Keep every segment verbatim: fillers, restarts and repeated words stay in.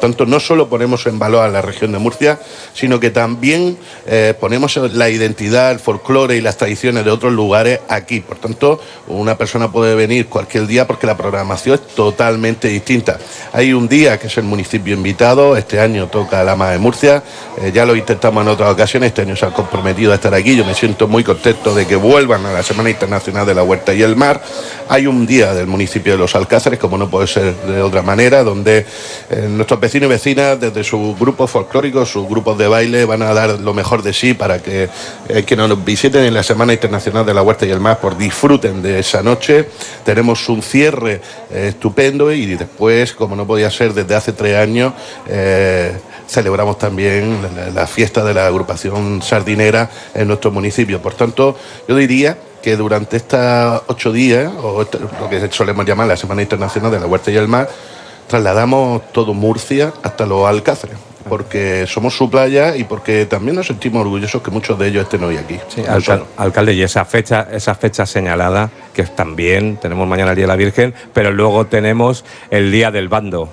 tanto, no solo ponemos en valor a la región de Murcia, sino que también eh, ponemos la identidad, el folclore y las tradiciones de otros lugares aquí. Por tanto, una persona puede venir cualquier día porque la programación es totalmente distinta. Hay un día que es el municipio invitado, este año toca la M A de Murcia, eh, ya lo intentamos en otras ocasiones, este año se han comprometido a estar aquí, yo me siento muy contento de que vuelvan a la Semana Internacional de la Huerta y el Mar. Hay un día del municipio de Los Alcázares, como no puede ser de otra manera, donde eh, nuestros vecinos y vecinas, desde sus grupos folclóricos, sus grupos de baile, van a dar lo mejor de sí para que eh, que nos visiten en la Semana Internacional de la Huerta y el Mar, por disfruten de esa noche. Tenemos un cierre eh, estupendo y después, como no podía ser desde hace tres años, eh, celebramos también la, la fiesta de la agrupación sardinera en nuestro municipio. Por tanto, yo diría que durante estos ocho días, o este, lo que solemos llamar la Semana Internacional de la Huerta y el Mar, trasladamos todo Murcia hasta Los Alcázares, porque somos su playa y porque también nos sentimos orgullosos que muchos de ellos estén hoy aquí. Sí, alcal alcalde, y esa fecha, esa fecha señalada, que también tenemos mañana el Día de la Virgen, pero luego tenemos el Día del Bando.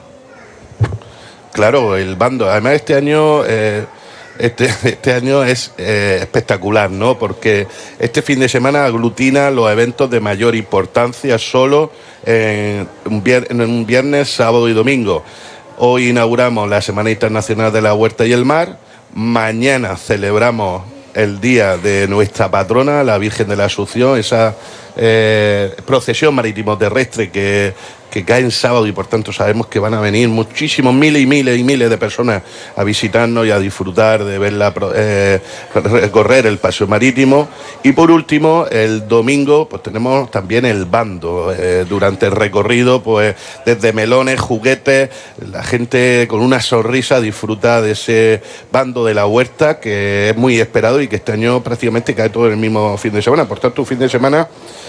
Claro, el bando. Además, este año eh, este, este año es eh, espectacular, ¿no? Porque este fin de semana aglutina los eventos de mayor importancia solo en un, en un viernes, sábado y domingo. Hoy inauguramos la Semana Internacional de la Huerta y el Mar. Mañana celebramos el día de nuestra patrona, la Virgen de la Asunción, esa eh, procesión marítimo terrestre que, que cae en sábado y por tanto sabemos que van a venir muchísimos, miles y miles y miles de personas a visitarnos y a disfrutar de verla eh, recorrer el paseo marítimo. Y por último, el domingo pues tenemos también el bando. Eh, durante el recorrido, pues desde melones, juguetes, la gente con una sonrisa disfruta de ese bando de la huerta que es muy esperado y que este año prácticamente cae todo en el mismo fin de semana. Por tanto, un fin de semana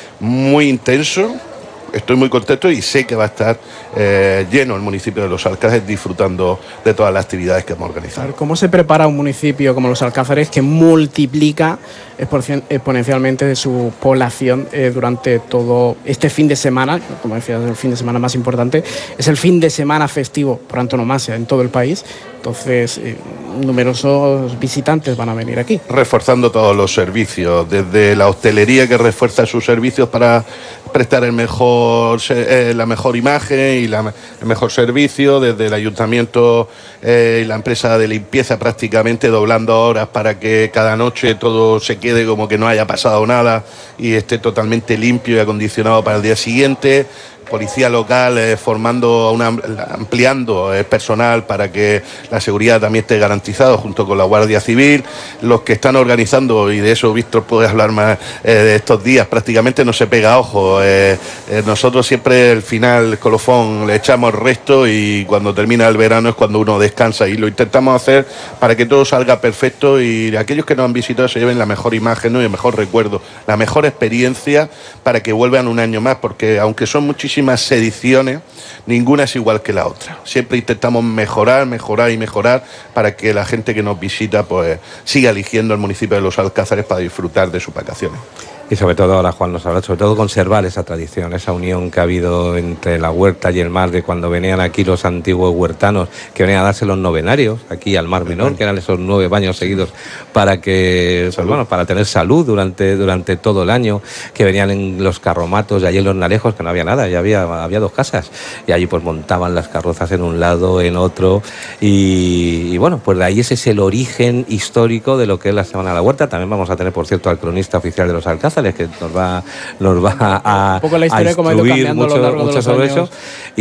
muy intenso. Estoy muy contento y sé que va a estar eh, lleno el municipio de Los Alcázares disfrutando de todas las actividades que hemos organizado. ¿Cómo se prepara un municipio como Los Alcázares que multiplica exponencialmente de su población eh, durante todo este fin de semana? Como decías, el fin de semana más importante. Es el fin de semana festivo por antonomasia en todo el país. Entonces, eh, numerosos visitantes van a venir aquí. Reforzando todos los servicios, desde la hostelería que refuerza sus servicios para prestar el mejor, eh, la mejor imagen y la, el mejor servicio, desde el ayuntamiento eh, y la empresa de limpieza prácticamente doblando horas para que cada noche todo se quede como que no haya pasado nada y esté totalmente limpio y acondicionado para el día siguiente. Policía local eh, formando, una, ampliando el personal para que la seguridad también esté garantizada junto con la Guardia Civil, los que están organizando, y de eso Víctor puede hablar más eh, de estos días, prácticamente no se pega ojo. Eh, eh, nosotros siempre el final, el colofón, le echamos el resto y cuando termina el verano es cuando uno descansa y lo intentamos hacer para que todo salga perfecto y aquellos que nos han visitado se lleven la mejor imagen, ¿no? Y el mejor recuerdo, la mejor experiencia para que vuelvan un año más, porque aunque son muchísimas ediciones, ninguna es igual que la otra. Siempre intentamos mejorar, mejorar y mejorar para que la gente que nos visita pues siga eligiendo el municipio de Los Alcázares para disfrutar de sus vacaciones. Y sobre todo, ahora Juan nos habla, sobre todo conservar esa tradición, esa unión que ha habido entre la huerta y el mar, de cuando venían aquí los antiguos huertanos, que venían a darse los novenarios, aquí al Mar Menor, que eran esos nueve baños seguidos para que, pues, bueno, para tener salud durante, durante todo el año, que venían en los carromatos y allí en los Narejos, que no había nada, ya había, había dos casas, y allí pues montaban las carrozas en un lado, en otro, y, y bueno, pues de ahí ese es el origen histórico de lo que es la Semana de la Huerta. También vamos a tener, por cierto, al cronista oficial de Los Alcázares, que nos va, nos va a, un poco la historia, a instruir mucho, mucho sobre años. eso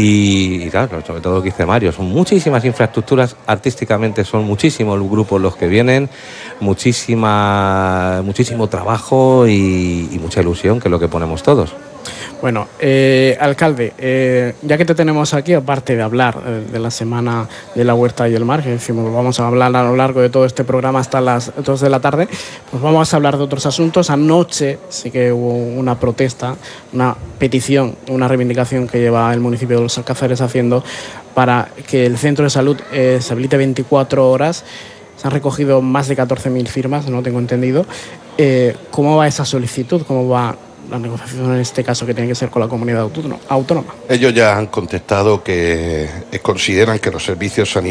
y, y claro, sobre todo lo que dice Mario, son muchísimas infraestructuras, artísticamente son muchísimos grupos los que vienen, muchísima, muchísimo trabajo y, y mucha ilusión, que es lo que ponemos todos. Bueno, eh, alcalde, eh, ya que te tenemos aquí, aparte de hablar eh, de la Semana de la Huerta y el Mar, que decimos vamos a hablar a lo largo de todo este programa hasta las dos de la tarde, pues vamos a hablar de otros asuntos. Anoche sí que hubo una protesta, una petición, una reivindicación que lleva el municipio de Los Alcázares haciendo para que el centro de salud eh, se habilite veinticuatro horas. Se han recogido más de catorce mil firmas, no tengo entendido. Eh, ¿Cómo va esa solicitud? ¿Cómo va la negociación en este caso que tiene que ser con la comunidad autónoma? Ellos ya han contestado que consideran que los servicios sanitarios